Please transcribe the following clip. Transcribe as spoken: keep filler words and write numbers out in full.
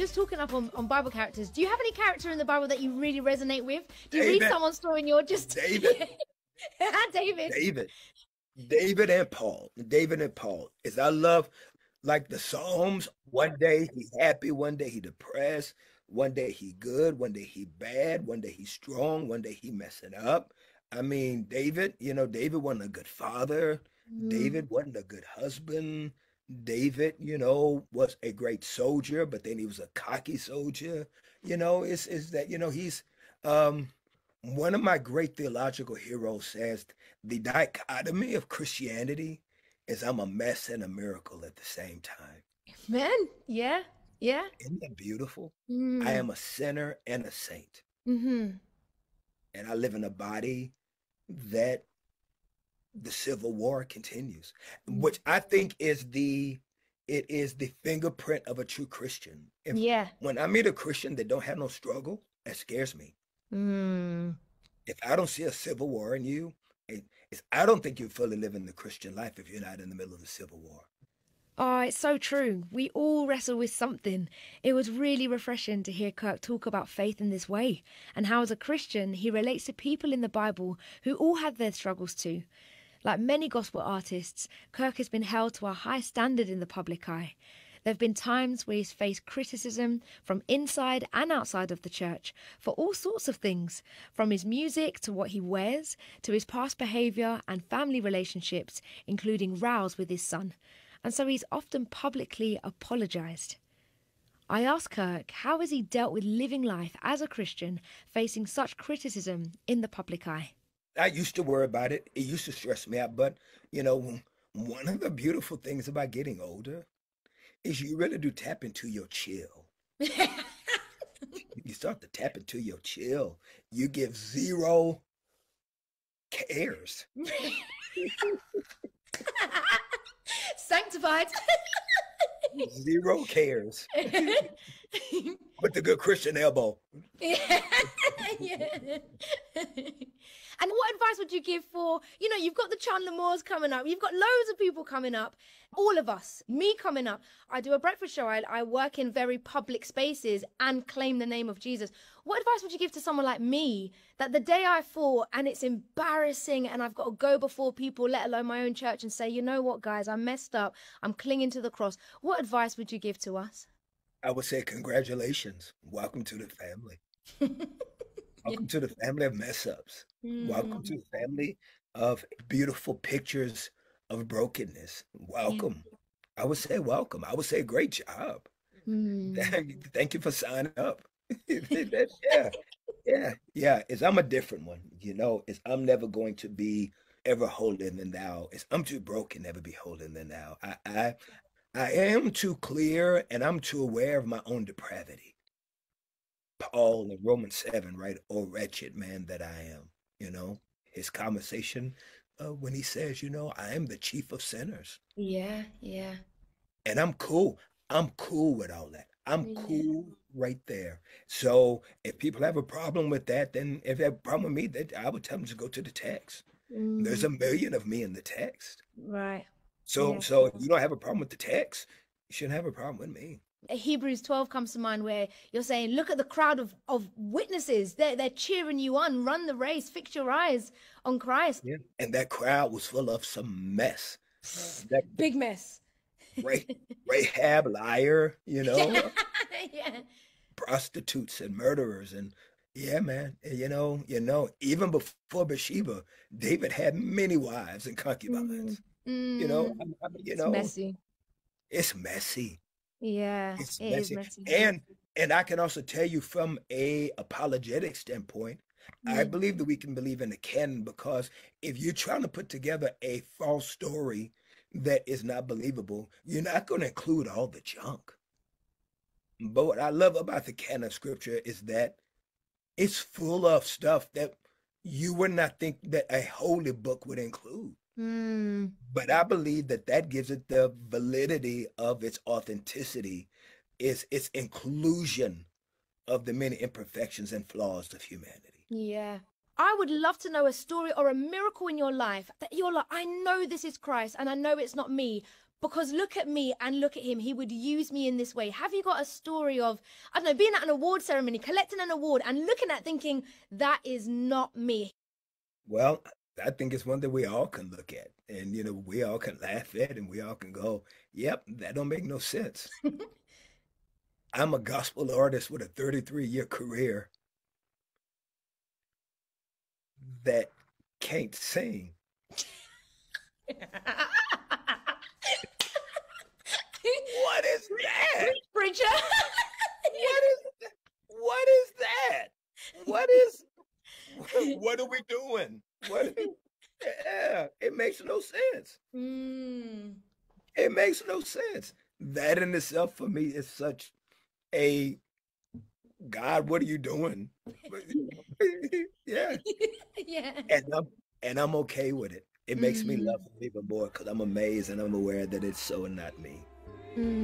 just talking up on, on Bible characters, do you have any character in the Bible that you really resonate with? Do you David. read someone's story and you're just... David. David. David. David and Paul. David and Paul. Is I love, like the Psalms, one day he's happy, one day he depressed, one day he good, one day he bad, one day he's strong, one day he messing up. I mean, David, you know, David wasn't a good father. Mm. David wasn't a good husband. David, you know, was a great soldier, but then he was a cocky soldier. You know, it's, is that, you know, he's, um, one of my great theological heroes says the dichotomy of Christianity is I'm a mess and a miracle at the same time. Man, yeah, yeah. Isn't that beautiful? Mm. I am a sinner and a saint. Mm-hmm. And I live in a body that the Civil War continues, which I think is the it is the fingerprint of a true Christian. If, yeah. When I meet a Christian that don't have no struggle, that scares me. Mm. If I don't see a civil war in you, it, it's, I don't think you're fully living the Christian life if you're not in the middle of the Civil War. Oh, it's so true. We all wrestle with something. It was really refreshing to hear Kirk talk about faith in this way and how as a Christian he relates to people in the Bible who all had their struggles too. Like many gospel artists, Kirk has been held to a high standard in the public eye. There have been times where he's faced criticism from inside and outside of the church for all sorts of things, from his music to what he wears, to his past behaviour and family relationships, including rows with his son. And so he's often publicly apologised. I asked Kirk how has he dealt with living life as a Christian facing such criticism in the public eye. I used to worry about it. It used to stress me out. But, you know, one of the beautiful things about getting older is you really do tap into your chill. You start to tap into your chill. You give zero cares. Sanctified. Zero cares. With the good Christian elbow. Yeah. Yeah. And what advice would you give for, you know, you've got the Chandler Moores coming up. You've got loads of people coming up. All of us. Me coming up. I do a breakfast show. I, I work in very public spaces and claim the name of Jesus. What advice would you give to someone like me that the day I fall and it's embarrassing and I've got to go before people, let alone my own church, and say, you know what, guys, I messed up. I'm clinging to the cross. What advice would you give to us? I would say congratulations. Welcome to the family. Welcome to the family of mess ups. Mm. Welcome to the family of beautiful pictures of brokenness. Welcome. Yeah. I would say welcome. I would say great job. Mm. Thank you for signing up. yeah. Yeah. Yeah. Is I'm a different one. You know, is I'm never going to be ever holier than thou. Is I'm too broken, never be holier than thou. I I I am too clear and I'm too aware of my own depravity. Paul in Romans seven, right? Oh, wretched man that I am, you know, his conversation uh, when he says, you know, I am the chief of sinners. Yeah, yeah. And I'm cool. I'm cool with all that. I'm yeah. cool right there. So if people have a problem with that, then if they have a problem with me, that I would tell them to go to the text. Mm. There's a million of me in the text. Right. So, yeah. so if you don't have a problem with the text, you shouldn't have a problem with me. Hebrews twelve comes to mind where you're saying, look at the crowd of, of witnesses. They're, they're cheering you on. Run the race. Fix your eyes on Christ. Yeah. And that crowd was full of some mess. That big mess. Ray, Rahab, liar, you know. Yeah. Prostitutes and murderers. And yeah, man, you know, you know, even before Bathsheba, David had many wives and concubines. Mm. You know, I, I, you know, it's messy. It's messy. Yeah, it's it messy. Is messy. And and I can also tell you from a apologetic standpoint, mm. I believe that we can believe in the canon, because if you're trying to put together a false story that is not believable, you're not going to include all the junk. But what I love about the canon of scripture is that it's full of stuff that you would not think that a holy book would include. Mm. But I believe that that gives it the validity of its authenticity, is its inclusion of the many imperfections and flaws of humanity. Yeah. I would love to know a story or a miracle in your life that you're like, I know this is Christ and I know it's not me. because look at me and look at him. He would use me in this way. Have you got a story of, I don't know, being at an award ceremony, collecting an award and looking at thinking, that is not me? Well, I think it's one that we all can look at, and, you know, we all can laugh at, and we all can go, yep, that don't make no sense. I'm a gospel artist with a thirty-three year career that can't sing. What is that? Preacher. What is that? What is that? What is, what are we doing? What? Yeah, it makes no sense. Mm. It makes no sense. That in itself for me is such a, God, what are you doing? Yeah. Yeah. And I'm and I'm okay with it. It makes me Mm. love him even more because I'm amazed and I'm aware that it's so not me. Mm.